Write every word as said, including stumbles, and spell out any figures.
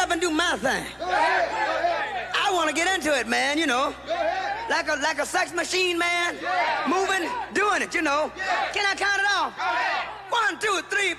up and do my thing. I want to get into it, man, you know. Like a, like a sex machine, man. Moving, doing it, you know. Can I count it off? One, two, three.